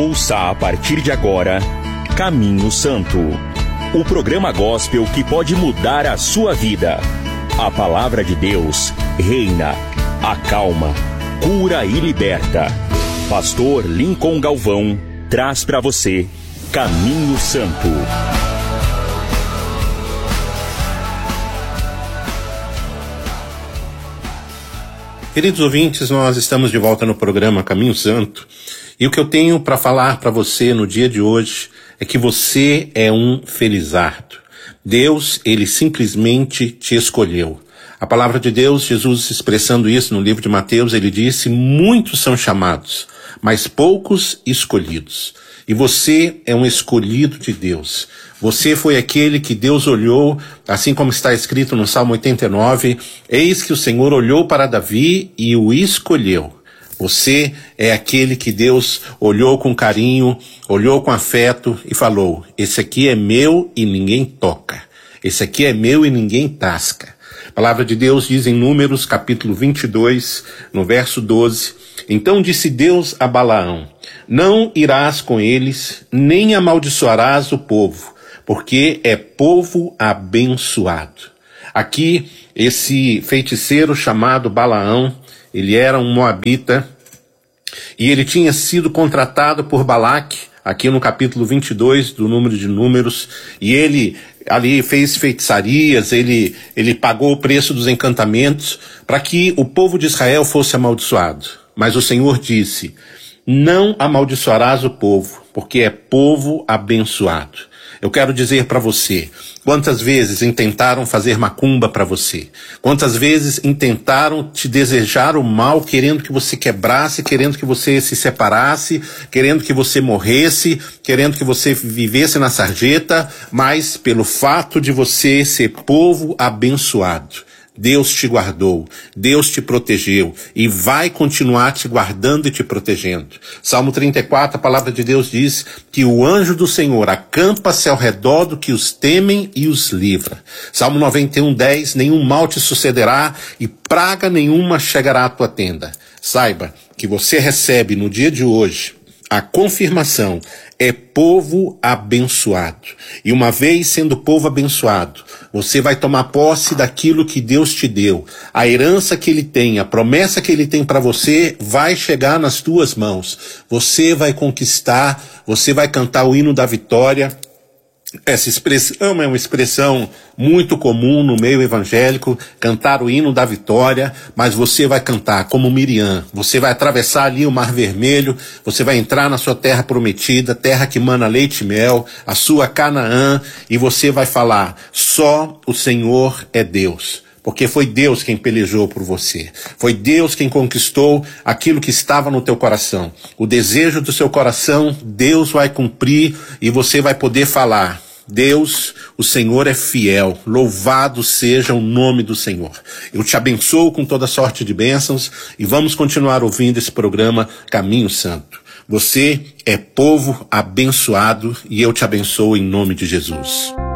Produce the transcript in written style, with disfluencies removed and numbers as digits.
Ouça a partir de agora Caminho Santo, o programa gospel que pode mudar a sua vida. A palavra de Deus reina, acalma, cura e liberta. Pastor Lincoln Galvão traz para você Caminho Santo. Queridos ouvintes, nós estamos de volta no programa Caminho Santo. E o que eu tenho para falar para você no dia de hoje é que você é um felizardo. Deus, ele simplesmente te escolheu. A palavra de Deus, Jesus expressando isso no livro de Mateus, ele disse: muitos são chamados, mas poucos escolhidos. E você é um escolhido de Deus. Você foi aquele que Deus olhou, assim como está escrito no Salmo 89, eis que o Senhor olhou para Davi e o escolheu. Você é aquele que Deus olhou com carinho, olhou com afeto e falou: esse aqui é meu e ninguém toca. Esse aqui é meu e ninguém tasca. A palavra de Deus diz em Números, capítulo 22, no verso 12, então disse Deus a Balaão: não irás com eles, nem amaldiçoarás o povo, porque é povo abençoado. Aqui, esse feiticeiro chamado Balaão, ele era um moabita e ele tinha sido contratado por Balaque, aqui no capítulo 22 do número de Números, e ele ali fez feitiçarias, ele pagou o preço dos encantamentos para que o povo de Israel fosse amaldiçoado. Mas o Senhor disse: não amaldiçoarás o povo, porque é povo abençoado. Eu quero dizer para você, quantas vezes intentaram fazer macumba para você? Quantas vezes intentaram te desejar o mal, querendo que você quebrasse, querendo que você se separasse, querendo que você morresse, querendo que você vivesse na sarjeta, mas pelo fato de você ser povo abençoado, Deus te guardou, Deus te protegeu e vai continuar te guardando e te protegendo. Salmo 34, a palavra de Deus diz que o anjo do Senhor acampa-se ao redor do que os temem e os livra. Salmo 91, 10, nenhum mal te sucederá e praga nenhuma chegará à tua tenda. Saiba que você recebe no dia de hoje a confirmação, é povo abençoado. E uma vez sendo povo abençoado, você vai tomar posse daquilo que Deus te deu. A herança que Ele tem, a promessa que Ele tem para você vai chegar nas tuas mãos. Você vai conquistar, você vai cantar o hino da vitória. Essa expressão é uma expressão muito comum no meio evangélico, cantar o hino da vitória, mas você vai cantar como Miriam, você vai atravessar ali o Mar Vermelho, você vai entrar na sua terra prometida, terra que mana leite e mel, a sua Canaã, e você vai falar: só o Senhor é Deus. Porque foi Deus quem pelejou por você. Foi Deus quem conquistou aquilo que estava no teu coração. O desejo do seu coração, Deus vai cumprir e você vai poder falar: Deus, o Senhor é fiel, louvado seja o nome do Senhor. Eu te abençoo com toda sorte de bênçãos e vamos continuar ouvindo esse programa Caminho Santo. Você é povo abençoado e eu te abençoo em nome de Jesus.